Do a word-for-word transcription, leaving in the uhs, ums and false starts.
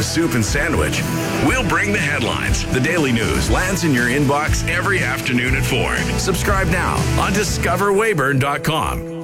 a soup and sandwich. We'll bring the headlines. The Daily News lands in your inbox every afternoon at four. Subscribe now on discover weyburn dot com.